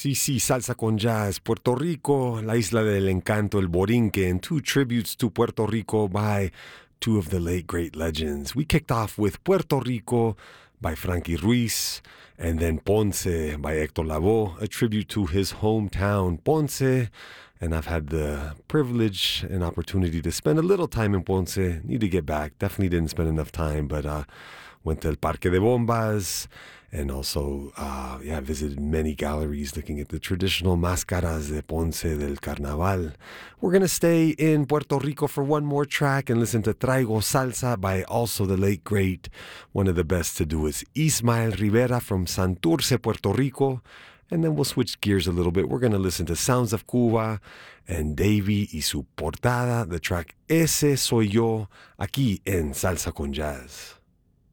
Sí, sí, Salsa con Jazz, Puerto Rico, La Isla del Encanto, El Borinque, and two tributes to Puerto Rico by two of the late great legends. We kicked off with Puerto Rico by Frankie Ruiz, and then Ponce by Héctor Lavoe, a tribute to his hometown, Ponce. And I've had the privilege and opportunity to spend a little time in Ponce. Need to get back. Definitely didn't spend enough time, but went to El Parque de Bombas and also, visited many galleries looking at the traditional máscaras de Ponce del Carnaval. We're going to stay in Puerto Rico for one more track and listen to Traigo Salsa by also the late, great, one of the best to do is Ismael Rivera from Santurce, Puerto Rico. And then we'll switch gears a little bit. We're going to listen to Sounds of Cuba and Davey y su portada, the track Ese Soy Yo, aquí en Salsa con Jazz.